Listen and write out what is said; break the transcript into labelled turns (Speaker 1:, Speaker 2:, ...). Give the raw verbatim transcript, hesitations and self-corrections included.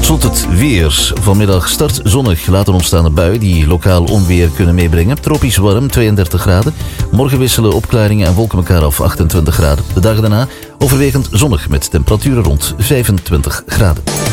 Speaker 1: slot het weer. Vanmiddag start zonnig, later ontstaande bui die lokaal onweer kunnen meebrengen. Tropisch warm, tweeëndertig graden. Morgen wisselen opklaringen en wolken elkaar af, achtentwintig graden. De dagen daarna overwegend zonnig met temperaturen rond vijfentwintig graden.